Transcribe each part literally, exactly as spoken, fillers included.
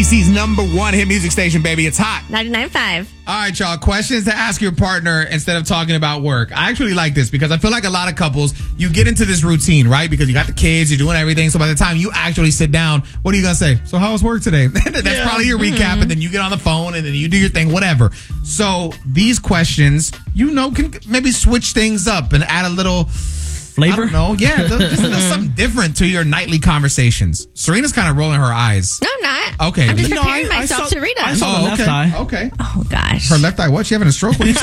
C's number one hit music station, baby. It's hot. ninety-nine point five. All right, y'all. Questions to ask your partner instead of talking about work. I actually like this because I feel like a lot of couples, you get into this routine, right? Because you got the kids, you're doing everything. So by the time you actually sit down, what are you going to say? So how was work today? That's yeah. probably your recap. Mm-hmm. And then you get on the phone and then you do your thing, whatever. So these questions, you know, can maybe switch things up and add a little flavor. I don't know. Yeah, just a little something different to your nightly conversations. Serena's kind of rolling her eyes. No, I'm not. Okay. I'm just no, preparing I, myself I saw, to read them. I saw oh, the left okay. eye. Okay. Oh, gosh. Her left eye. What? She having a stroke? What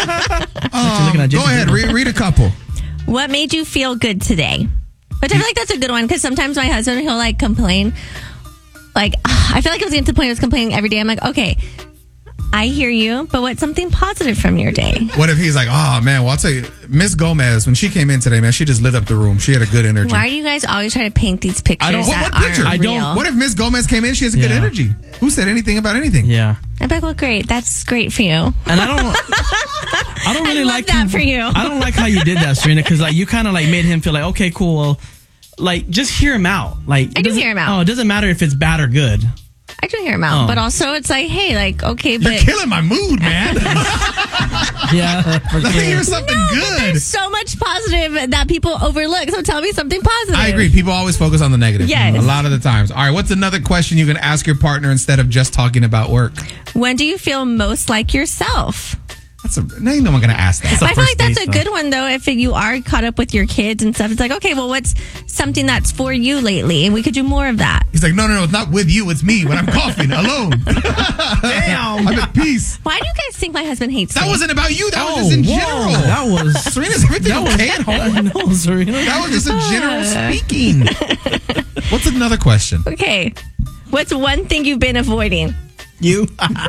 um, go ahead. Read, read a couple. What made you feel good today? Which I feel like that's a good one because sometimes my husband, he'll like complain. Like, I feel like I was getting to the point I was complaining every day. I'm like, okay, I hear you, but what's something positive from your day? What if he's like, oh, man, well, I'll tell you, Miss Gomez, when she came in today, man, she just lit up the room. She had a good energy. Why do you guys always try to paint these pictures I don't, that what, what picture? aren't I don't. real? What if Miss Gomez came in, she has a yeah. good energy? Who said anything about anything? Yeah. I'm like, well, great. That's great for you. And I don't... I don't really I love like that you, for you. I don't like how you did that, Serena, because like you kind of like made him feel like, okay, cool, well, like just hear him out. Like I do hear him out. Oh, it doesn't matter if it's bad or good. I do hear him out, Oh. but also it's like, hey, like, okay, but You're killing my mood, man. Yeah, for Let sure. me hear something no, but good. there's so much positive that people overlook. So tell me something positive. I agree. People always focus on the negative. Yes. A lot of the times. All right. What's another question you can ask your partner instead of just talking about work? When do you feel most like yourself? That's a, ain't no one going to ask that. I feel like that's a date, good one, though. If you are caught up with your kids and stuff, it's like, okay, well, what's something that's for you lately? And we could do more of that. He's like, no, no, no, it's not with you. It's me when I'm coughing alone. Damn. I'm at peace. Why do you guys think my husband hates That me? wasn't about you. That Oh, was just in whoa. general. That was... Serena's everything That was, okay at home? No, Serena. That was just a general speaking. What's another question? Okay. What's one thing you've been avoiding? You.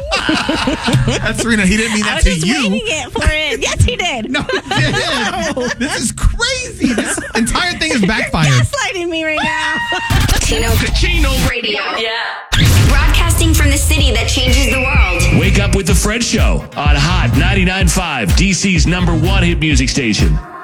That's Serena. He didn't mean I that was to just you. waiting it for it. Yes, he did. No, he didn't. This is crazy. This entire thing is backfired. You're gaslighting me right now. Chino, Chino Radio. Yeah. Broadcasting from the city that changes the world. Wake up with the Fred Show on Hot ninety-nine point five, D C's number one hit music station.